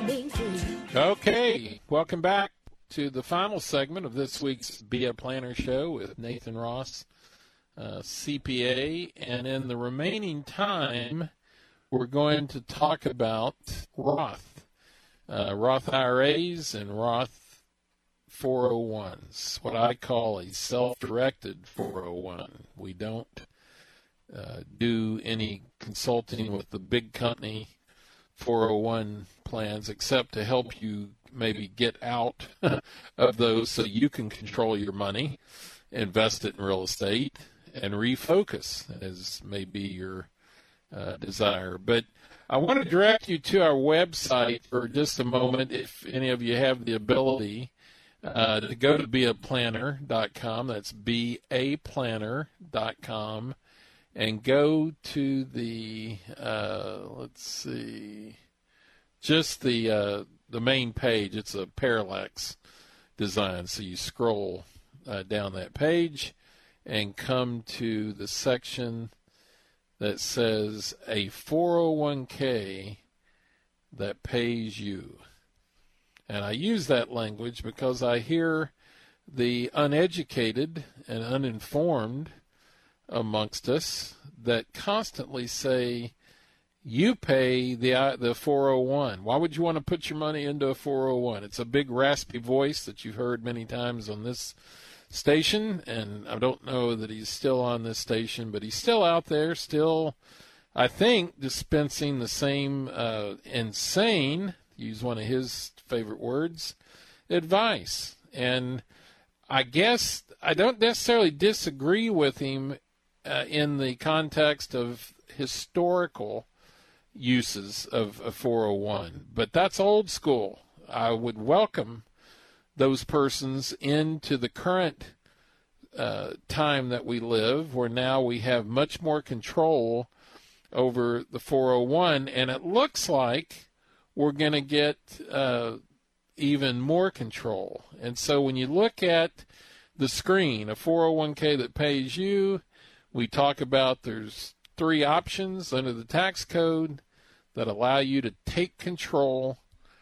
Okay, welcome back to the final segment of this week's Be a Planner show with Nathan Ross, CPA. And in the remaining time, we're going to talk about Roth IRAs and Roth 401s, what I call a self-directed 401. We don't do any consulting with the big company 401 plans except to help you maybe get out of those so you can control your money, invest it in real estate, and refocus as may be your desire. But I want to direct you to our website for just a moment, if any of you have the ability, to go to beaplanner.com. That's beaplanner.com. And go to the, just the main page. It's a parallax design. So you scroll down that page and come to the section that says a 401k that pays you. And I use that language because I hear the uneducated and uninformed amongst us that constantly say, you pay the 401. Why would you want to put your money into a 401? It's a big raspy voice that you've heard many times on this station, and I don't know that he's still on this station, but he's still out there, still, I think, dispensing the same insane, use one of his favorite words, advice. And I guess I don't necessarily disagree with him in the context of historical uses of a 401. But that's old school. I would welcome those persons into the current time that we live, where now we have much more control over the 401, and it looks like we're going to get even more control. And so when you look at the screen, a 401k that pays you, we talk about there's 3 options under the tax code that allow you to take control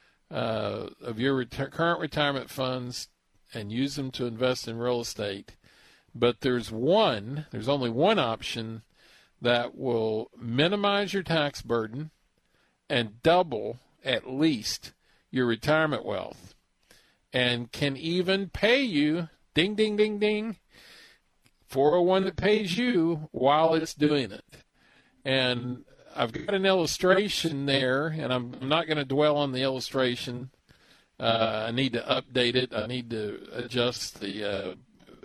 of your current retirement funds and use them to invest in real estate. But there's only one option that will minimize your tax burden and double at least your retirement wealth, and can even pay you, ding, ding, ding, ding, 401 that pays you while it's doing it. And I've got an illustration there, and I'm not going to dwell on the illustration. I need to update it. I need to adjust the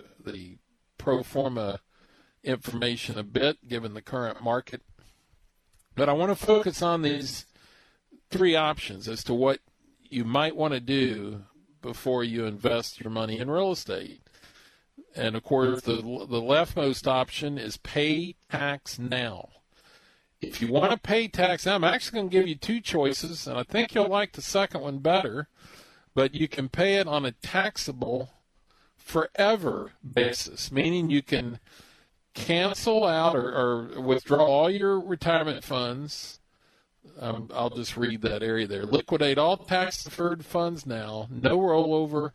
pro forma information a bit, given the current market. But I want to focus on these 3 options as to what you might want to do before you invest your money in real estate. And, of course, the leftmost option is pay tax now. If you want to pay tax now, I'm actually going to give you 2 choices, and I think you'll like the second one better, but you can pay it on a taxable forever basis, meaning you can cancel out or withdraw all your retirement funds. I'll just read that area there. Liquidate all tax-deferred funds now. No rollover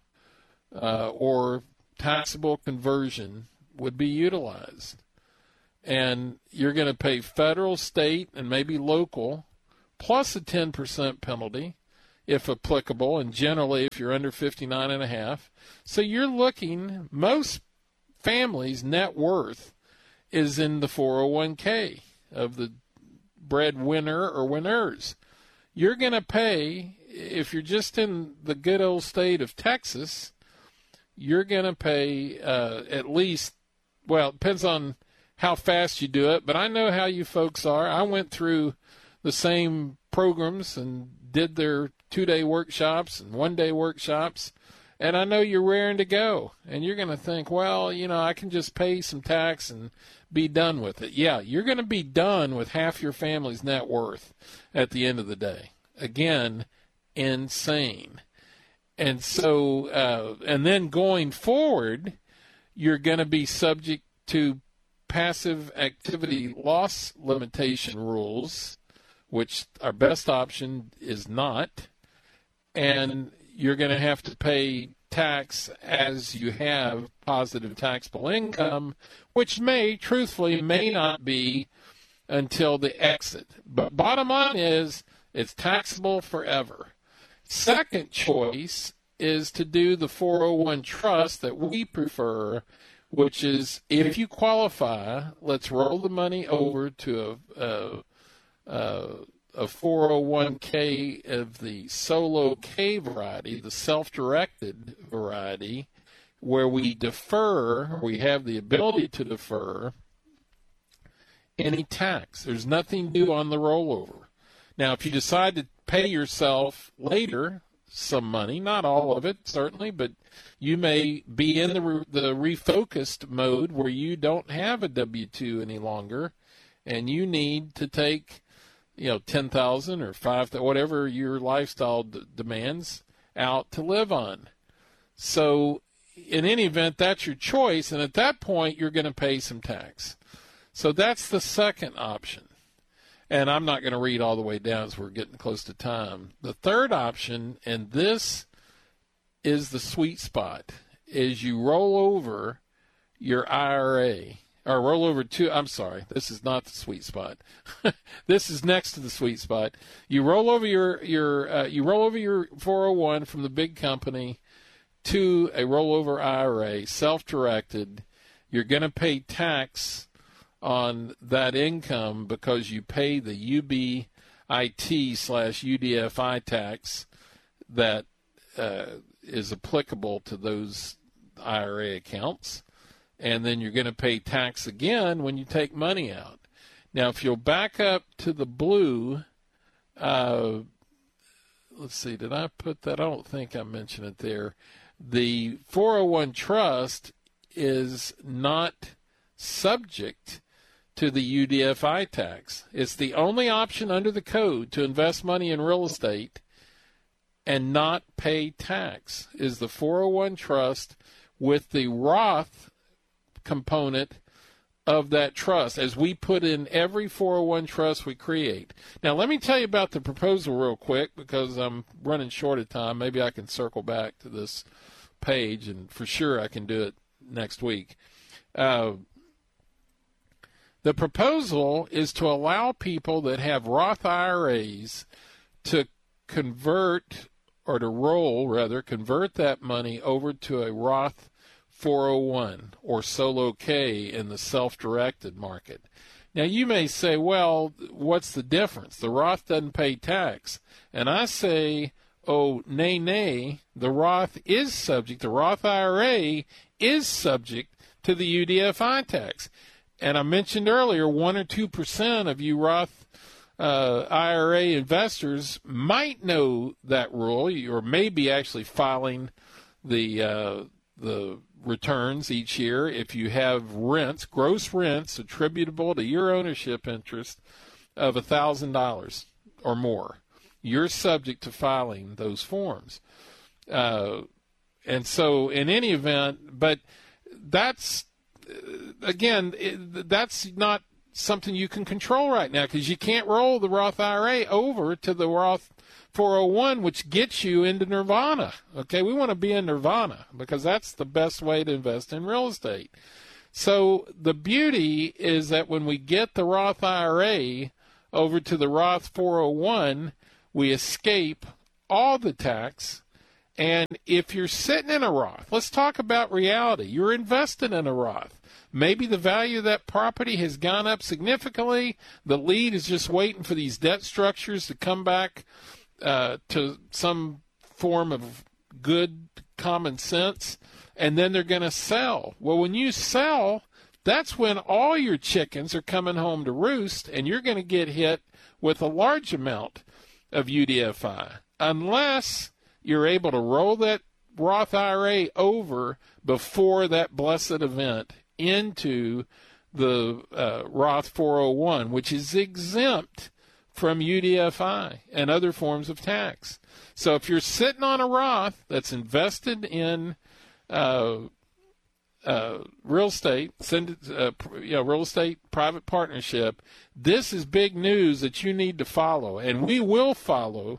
or taxable conversion would be utilized. And you're going to pay federal, state, and maybe local, plus a 10% penalty, if applicable, and generally if you're under 59 and a half. So you're looking, most families' net worth is in the 401k of the breadwinner or winners. You're going to pay, if you're just in the good old state of Texas, you're going to pay at least, well, it depends on how fast you do it, but I know how you folks are. I went through the same programs and did their 2-day workshops and 1-day workshops, and I know you're raring to go. And you're going to think, well, you know, I can just pay some tax and be done with it. Yeah, you're going to be done with half your family's net worth at the end of the day. Again, insane. And so, and then going forward, you're going to be subject to passive activity loss limitation rules, which our best option is not. and you're going to have to pay tax as you have positive taxable income, which truthfully may not be until the exit. But bottom line is it's taxable forever. Second choice is to do the 401 trust that we prefer, which is if you qualify, let's roll the money over to a 401k of the solo K variety, the self-directed variety, where we defer, we have the ability to defer any tax. There's nothing due on the rollover. Now, if you decide to pay yourself later some money, not all of it, certainly, but you may be in the refocused mode where you don't have a W-2 any longer, and you need to take, $10,000 or $5,000, whatever your lifestyle demands, out to live on. So, in any event, that's your choice, and at that point, you're going to pay some tax. So that's the second option. And I'm not going to read all the way down as we're getting close to time. The third option, and this is the sweet spot, is you roll over your IRA, or roll over to, I'm sorry, this is not the sweet spot. This is next to the sweet spot. You roll over your 401 from the big company to a rollover IRA, self-directed. You're going to pay tax on that income because you pay the UBIT/UDFI tax that is applicable to those IRA accounts. And then you're going to pay tax again when you take money out. Now, if you'll back up to the blue, let's see, did I put that? I don't think I mentioned it there. The 401 trust is not subject to the UDFI tax. It's the only option under the code to invest money in real estate and not pay tax is the 401 trust with the Roth component of that trust, as we put in every 401 trust we create. Now, let me tell you about the proposal real quick because I'm running short of time. Maybe I can circle back to this page, and for sure I can do it next week. The proposal is to allow people that have Roth IRAs to convert that money over to a Roth 401 or solo K in the self-directed market. Now, you may say, well, what's the difference? The Roth doesn't pay tax. And I say, oh, nay, the Roth IRA is subject to the UDFI tax. And I mentioned earlier, 1 or 2% of you Roth IRA investors might know that rule, or may be actually filing the returns each year. If you have rents, gross rents attributable to your ownership interest of $1,000 or more, you're subject to filing those forms. And so, in any event, but that's that's not something you can control right now because you can't roll the Roth IRA over to the Roth 401, which gets you into nirvana. Okay, we want to be in nirvana because that's the best way to invest in real estate. So the beauty is that when we get the Roth IRA over to the Roth 401, we escape all the tax. And if you're sitting in a Roth, let's talk about reality. You're invested in a Roth. Maybe the value of that property has gone up significantly. The lead is just waiting for these debt structures to come back to some form of good common sense, and then they're going to sell. Well, when you sell, that's when all your chickens are coming home to roost, and you're going to get hit with a large amount of UDFI, unless you're able to roll that Roth IRA over before that blessed event into the Roth 401, which is exempt from UDFI and other forms of tax. So if you're sitting on a Roth that's invested in real estate, real estate private partnership, this is big news that you need to follow, and we will follow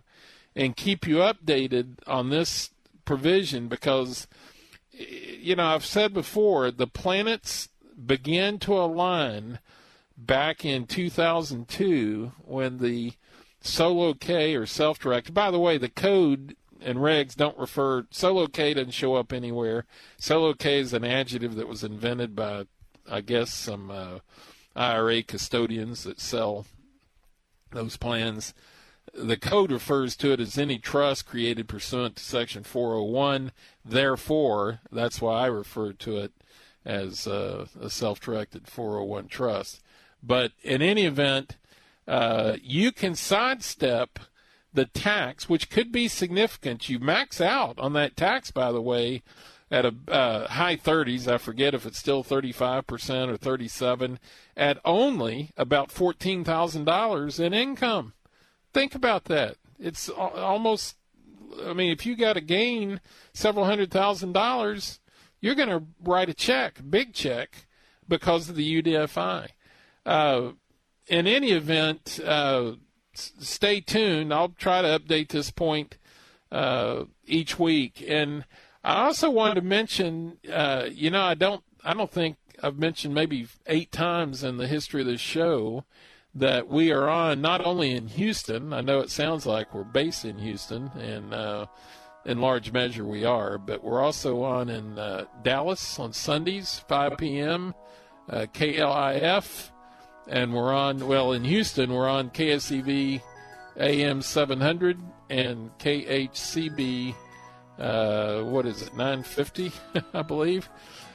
and keep you updated on this provision because, I've said before, the planets began to align back in 2002 when the Solo K or self-directed, by the way, the code and regs don't refer, Solo K doesn't show up anywhere. Solo K is an adjective that was invented by, I guess, some IRA custodians that sell those plans. The code refers to it as any trust created pursuant to Section 401. Therefore, that's why I refer to it as a self-directed 401 trust. But in any event, you can sidestep the tax, which could be significant. You max out on that tax, by the way, at a high 30s. I forget if it's still 35% or 37%, at only about $14,000 in income. Think about that. It's almost, if you got a gain several $100,000, you're going to write a check, big check, because of the UDFI. In any event, stay tuned. I'll try to update this point each week. And I also wanted to mention, I don't think I've mentioned maybe 8 times in the history of this show that we are on not only in Houston. I know it sounds like we're based in Houston, and in large measure we are, but we're also on in Dallas on Sundays, 5 p.m., KLIF, and we're on, in Houston, we're on KSEV AM 700 and KHCB, 950, I believe,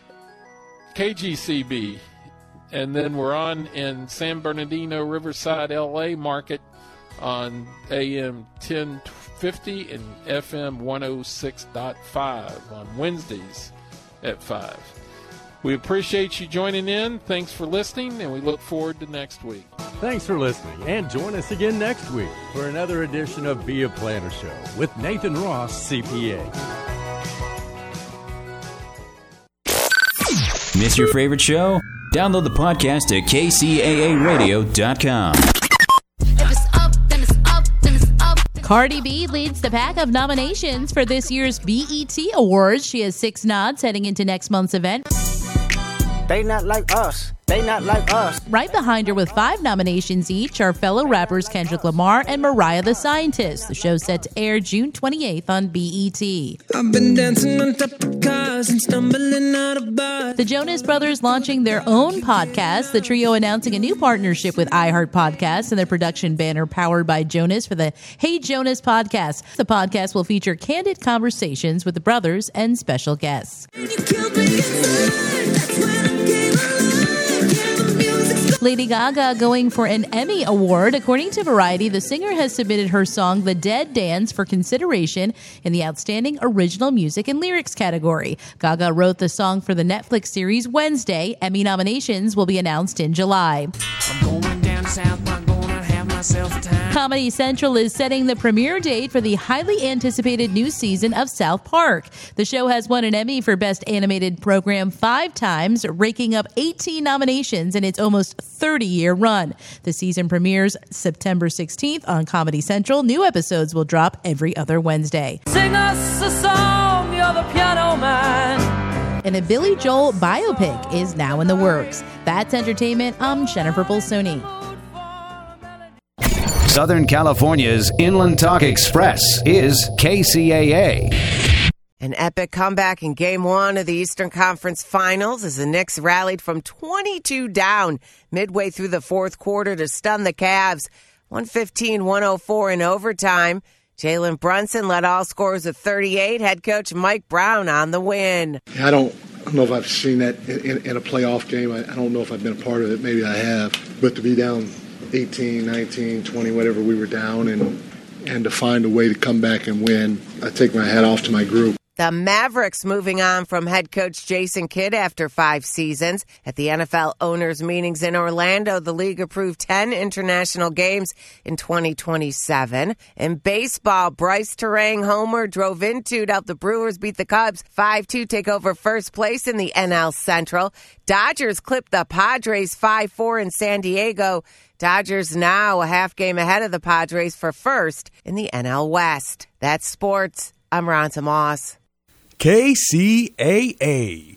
KGCB. And then we're on in San Bernardino, Riverside, LA market on AM 1050 and FM 106.5 on Wednesdays at 5. We appreciate you joining in. Thanks for listening, and we look forward to next week. Thanks for listening, and join us again next week for another edition of Be a Planner Show with Nathan Ross, CPA. Miss your favorite show? Download the podcast at kcaaradio.com. Cardi B leads the pack of nominations for this year's BET Awards. She has 6 nods heading into next month's event. They not like us. They not like us. Right behind her with 5 nominations each are fellow rappers Kendrick Lamar and Mariah the Scientist. The show's set to air June 28th on BET. I've been dancing on top of cars and stumbling out of bars. The Jonas Brothers launching their own podcast. The trio announcing a new partnership with iHeart Podcasts and their production banner powered by Jonas for the Hey Jonas podcast. The podcast will feature candid conversations with the brothers and special guests. And you killed me inside. That's when I came alive. Lady Gaga going for an Emmy Award. According to Variety, the singer has submitted her song The Dead Dance for consideration in the Outstanding Original Music and Lyrics category. Gaga wrote the song for the Netflix series Wednesday. Emmy nominations will be announced in July. I'm going down south, I'm going to have myself a time. Comedy Central is setting the premiere date for the highly anticipated new season of South Park. The show has won an Emmy for Best Animated Program 5 times, raking up 18 nominations in its almost 30-year run. The season premieres September 16th on Comedy Central. New episodes will drop every other Wednesday. Sing us a song, you're the piano man. And a Billy Joel biopic is now in the works. That's entertainment. I'm Jennifer Bolsoni. Southern California's Inland Talk Express is KCAA. An epic comeback in Game 1 of the Eastern Conference Finals as the Knicks rallied from 22 down midway through the fourth quarter to stun the Cavs. 115-104 in overtime. Jalen Brunson led all scorers of 38. Head coach Mike Brown on the win. I don't know if I've seen that in a playoff game. I don't know if I've been a part of it. Maybe I have. But to be down 18, 19, 20, whatever we were down, and to find a way to come back and win, I take my hat off to my group. The Mavericks moving on from head coach Jason Kidd after 5 seasons. At the NFL owners' meetings in Orlando, the league approved 10 international games in 2027. In baseball, Bryce Terang homer drove into to help the Brewers beat the Cubs 5-2, take over first place in the NL Central. Dodgers clipped the Padres 5-4 in San Diego. Dodgers now a half game ahead of the Padres for first in the NL West. That's sports. I'm Ronta Moss. KCAA.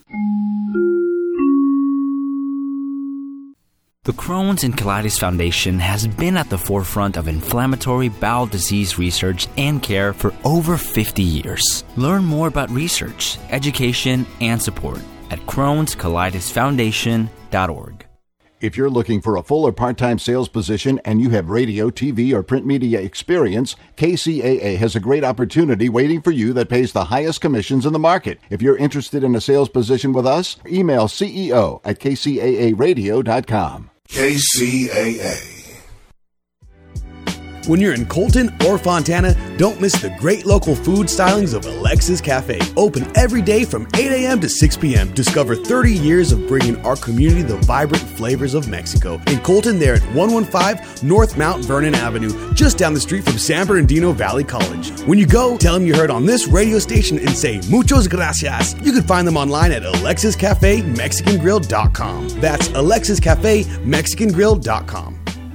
The Crohn's and Colitis Foundation has been at the forefront of inflammatory bowel disease research and care for over 50 years. Learn more about research, education, and support at Crohn'sColitisFoundation.org. If you're looking for a full or part-time sales position and you have radio, TV, or print media experience, KCAA has a great opportunity waiting for you that pays the highest commissions in the market. If you're interested in a sales position with us, email CEO@kcaaradio.com. KCAA. When you're in Colton or Fontana, don't miss the great local food stylings of Alexis Cafe. Open every day from 8 a.m. to 6 p.m. Discover 30 years of bringing our community the vibrant flavors of Mexico. In Colton, they're at 115 North Mount Vernon Avenue, just down the street from San Bernardino Valley College. When you go, tell them you heard on this radio station and say muchos gracias. You can find them online at AlexisCafeMexicanGrill.com. That's AlexisCafeMexicanGrill.com.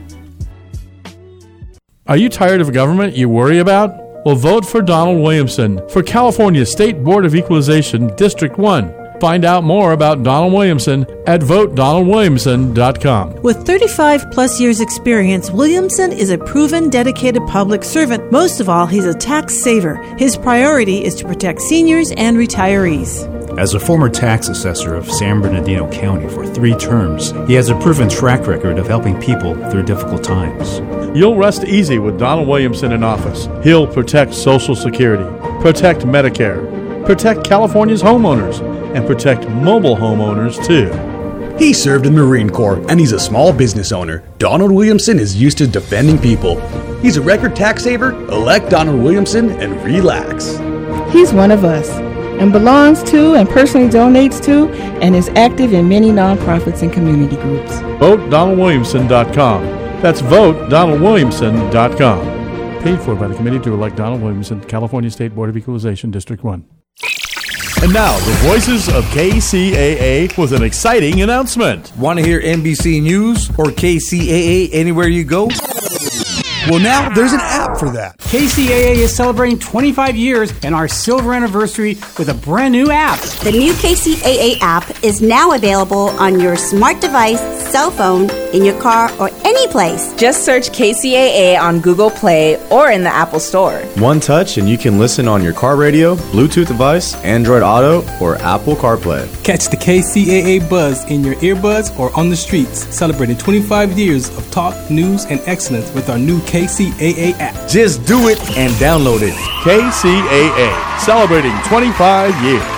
Are you tired of government you worry about? Well, vote for Donald Williamson for California State Board of Equalization, District 1. Find out more about Donald Williamson at VoteDonaldWilliamson.com. With 35-plus years experience, Williamson is a proven, dedicated public servant. Most of all, he's a tax saver. His priority is to protect seniors and retirees. As a former tax assessor of San Bernardino County for 3 terms, he has a proven track record of helping people through difficult times. You'll rest easy with Donald Williamson in office. He'll protect Social Security, protect Medicare, protect California's homeowners, and protect mobile homeowners, too. He served in the Marine Corps, and he's a small business owner. Donald Williamson is used to defending people. He's a record tax saver. Elect Donald Williamson and relax. He's one of us and belongs to and personally donates to and is active in many nonprofits and community groups. VoteDonaldWilliamson.com. That's VoteDonaldWilliamson.com. Paid for by the Committee to Elect Donald Williamson, California State Board of Equalization, District 1. And now, the voices of KCAA with an exciting announcement. Want to hear NBC News or KCAA anywhere you go? Well, now there's an app for that. KCAA is celebrating 25 years and our silver anniversary with a brand new app. The new KCAA app is now available on your smart device, cell phone, in your car, or any place. Just search KCAA on Google Play or in the Apple Store. One touch and you can listen on your car radio, Bluetooth device, Android Auto, or Apple CarPlay. Catch the KCAA buzz in your earbuds or on the streets, celebrating 25 years of talk, news, and excellence with our new KCAA app. Just do it and download it. KCAA, celebrating 25 years.